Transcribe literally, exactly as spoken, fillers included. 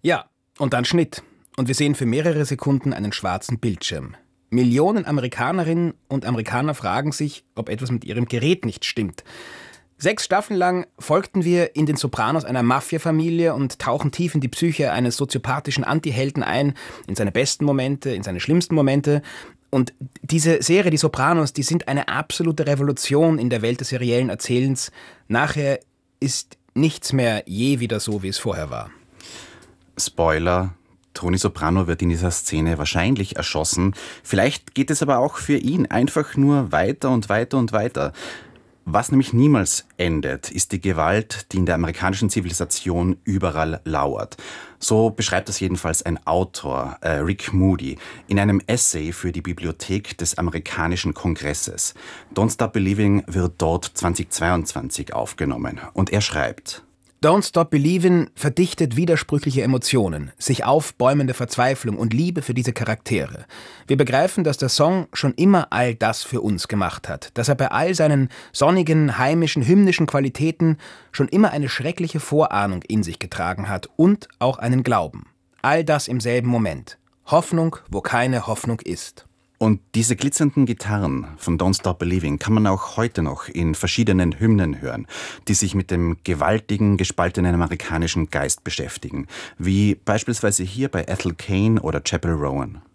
Ja, und dann Schnitt. Und wir sehen für mehrere Sekunden einen schwarzen Bildschirm. Millionen Amerikanerinnen und Amerikaner fragen sich, ob etwas mit ihrem Gerät nicht stimmt. Sechs Staffeln lang folgten wir in den Sopranos einer Mafia-Familie und tauchen tief in die Psyche eines soziopathischen Antihelden ein, in seine besten Momente, in seine schlimmsten Momente. Und diese Serie, die Sopranos, die sind eine absolute Revolution in der Welt des seriellen Erzählens. Nachher ist nichts mehr je wieder so, wie es vorher war. Spoiler: Tony Soprano wird in dieser Szene wahrscheinlich erschossen. Vielleicht geht es aber auch für ihn einfach nur weiter und weiter und weiter. Was nämlich niemals endet, ist die Gewalt, die in der amerikanischen Zivilisation überall lauert. So beschreibt das jedenfalls ein Autor, äh, Rick Moody, in einem Essay für die Bibliothek des amerikanischen Kongresses. Don't Stop Believing wird dort zweitausendzweiundzwanzig aufgenommen. Und er schreibt: Don't Stop Believin' verdichtet widersprüchliche Emotionen, sich aufbäumende Verzweiflung und Liebe für diese Charaktere. Wir begreifen, dass der Song schon immer all das für uns gemacht hat, dass er bei all seinen sonnigen, heimischen, hymnischen Qualitäten schon immer eine schreckliche Vorahnung in sich getragen hat und auch einen Glauben. All das im selben Moment. Hoffnung, wo keine Hoffnung ist. Und diese glitzernden Gitarren von Don't Stop Believing kann man auch heute noch in verschiedenen Hymnen hören, die sich mit dem gewaltigen, gespaltenen amerikanischen Geist beschäftigen, wie beispielsweise hier bei Ethel Cain oder Chappell Rowan.